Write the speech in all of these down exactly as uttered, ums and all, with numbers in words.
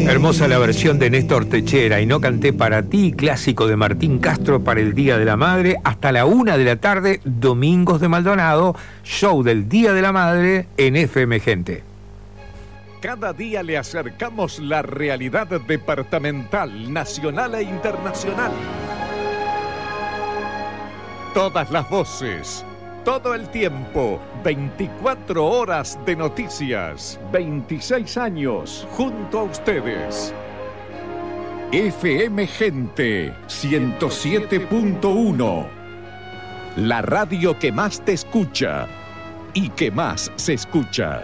Hermosa la versión de Néstor Techera, Y no canté para ti, clásico de Martín Castro para el Día de la Madre, hasta la una de la tarde, Domingos de Maldonado, show del Día de la Madre en F M Gente. Cada día le acercamos la realidad departamental, nacional e internacional. Todas las voces, todo el tiempo, veinticuatro horas de noticias, veintiséis años junto a ustedes. F M Gente ciento siete punto uno, la radio que más te escucha y que más se escucha.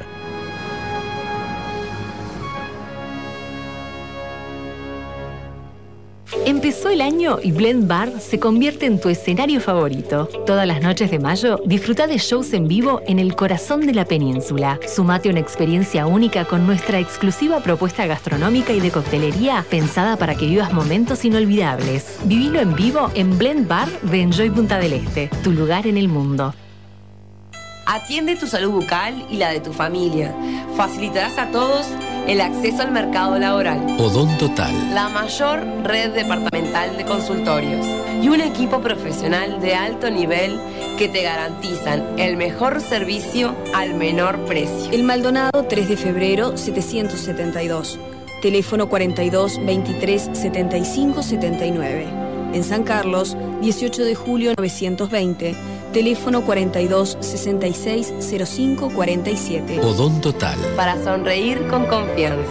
Empezó el año y Blend Bar se convierte en tu escenario favorito. Todas las noches de mayo, disfruta de shows en vivo en el corazón de la península. Sumate a una experiencia única con nuestra exclusiva propuesta gastronómica y de coctelería pensada para que vivas momentos inolvidables. Vivilo en vivo en Blend Bar de Enjoy Punta del Este, tu lugar en el mundo. Atiende tu salud bucal y la de tu familia. Facilitarás a todos el acceso al mercado laboral. Odontotal, la mayor red departamental de consultorios y un equipo profesional de alto nivel que te garantizan el mejor servicio al menor precio. El Maldonado, tres de febrero, setecientos setenta y dos. Teléfono cuarenta y dos, veintitrés, setenta y cinco, setenta y nueve. En San Carlos, dieciocho de julio, novecientos veinte. Teléfono cuarenta y dos, sesenta y seis, cero cinco, cuarenta y siete. Odontotal, para sonreír con confianza.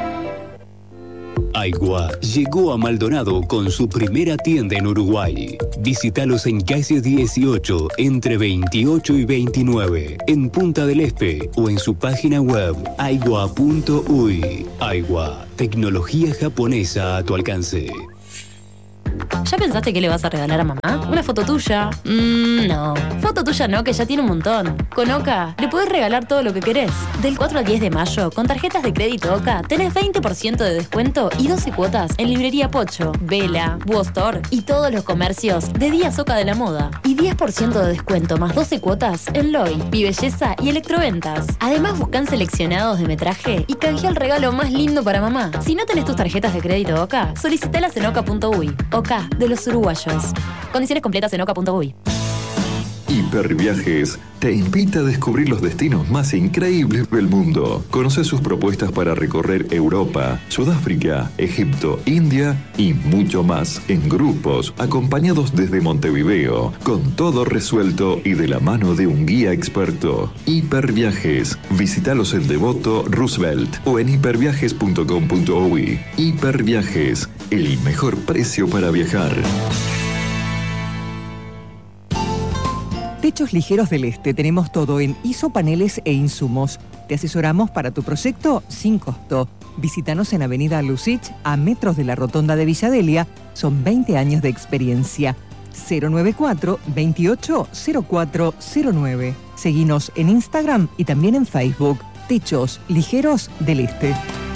Aigua llegó a Maldonado con su primera tienda en Uruguay. Visítalos en calle dieciocho, entre veintiocho y veintinueve, en Punta del Este, o en su página web aigua punto uy. Aigua, tecnología japonesa a tu alcance. ¿Ya pensaste qué le vas a regalar a mamá? ¿Una foto tuya? Mmm, no. Foto tuya no, que ya tiene un montón. Con Oca le podés regalar todo lo que querés. Del cuatro al diez de mayo, con tarjetas de crédito Oca, tenés veinte por ciento de descuento y doce cuotas en Librería Pocho, Vela, Búho Store y todos los comercios de Díaz Oca de la Moda. Y diez por ciento de descuento más doce cuotas en Loy, Mi Belleza y Electroventas. Además, buscan seleccionados de metraje y canjea el regalo más lindo para mamá. Si no tenés tus tarjetas de crédito Oca, solicitalas en oca punto uy. Oca, de los uruguayos. Condiciones completas en oca punto uy. Hiperviajes te invita a descubrir los destinos más increíbles del mundo. Conoce sus propuestas para recorrer Europa, Sudáfrica, Egipto, India y mucho más en grupos, acompañados desde Montevideo, con todo resuelto y de la mano de un guía experto. Hiperviajes. Visítalos en Devoto, Roosevelt o en hiperviajes punto com punto uy. Hiperviajes, el mejor precio para viajar. Techos Ligeros del Este, tenemos todo en isopaneles e insumos. Te asesoramos para tu proyecto sin costo. Visítanos en Avenida Lucich, a metros de la Rotonda de Villadelia. Son veinte años de experiencia. cero noventa y cuatro, veintiocho, cero cuatro cero nueve. Seguinos en Instagram y también en Facebook. Techos Ligeros del Este.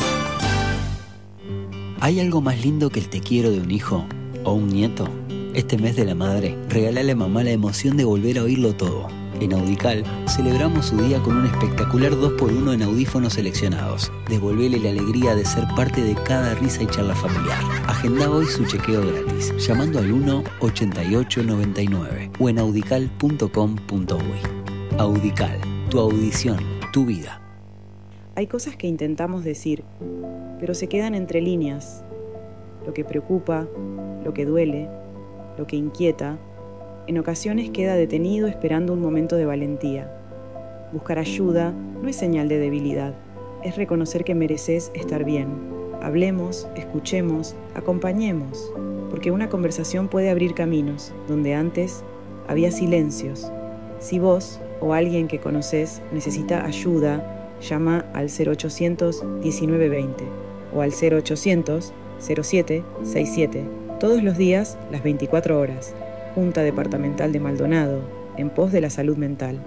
¿Hay algo más lindo que el te quiero de un hijo o un nieto? Este mes de la madre, regálale a mamá la emoción de volver a oírlo todo. En Audical, celebramos su día con un espectacular dos por uno en audífonos seleccionados. Devolvele la alegría de ser parte de cada risa y charla familiar. Agenda hoy su chequeo gratis, llamando al uno, ochenta y ocho, noventa y nueve o en audical punto com punto uy. Audical, tu audición, tu vida. Hay cosas que intentamos decir, pero se quedan entre líneas. Lo que preocupa, lo que duele, lo que inquieta, en ocasiones queda detenido esperando un momento de valentía. Buscar ayuda no es señal de debilidad, es reconocer que mereces estar bien. Hablemos, escuchemos, acompañemos, porque una conversación puede abrir caminos donde antes había silencios. Si vos o alguien que conoces necesita ayuda, llama al cero ochocientos, diecinueve veinte o al cero ochocientos, cero siete sesenta y siete. Todos los días, las veinticuatro horas. Junta Departamental de Maldonado, en pos de la salud mental.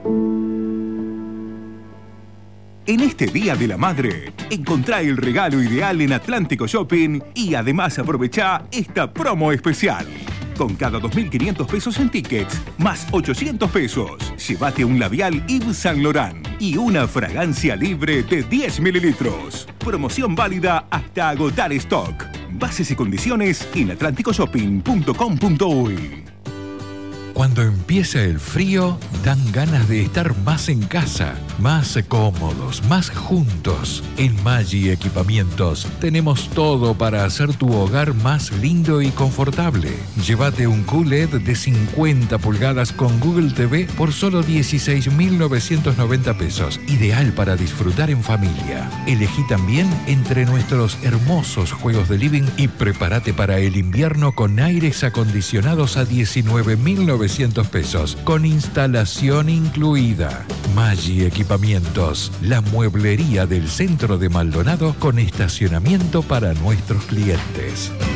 En este Día de la Madre, encontrá el regalo ideal en Atlántico Shopping y además aprovechá esta promo especial. Con cada dos mil quinientos pesos en tickets, más ochocientos pesos, llévate un labial Yves Saint Laurent. y una fragancia libre de diez mililitros. Promoción válida hasta agotar stock. Bases y condiciones en atlántico shopping punto com punto uy. Cuando empieza el frío, dan ganas de estar más en casa, más cómodos, más juntos. En Maggi Equipamientos tenemos todo para hacer tu hogar más lindo y confortable. Llévate un Q L E D de cincuenta pulgadas con Google T V por solo dieciséis mil novecientos noventa pesos. Ideal para disfrutar en familia. Elegí también entre nuestros hermosos juegos de living y prepárate para el invierno con aires acondicionados a diecinueve mil novecientos pesos, con instalación incluida. Maggi Equipamientos, la mueblería del centro de Maldonado con estacionamiento para nuestros clientes.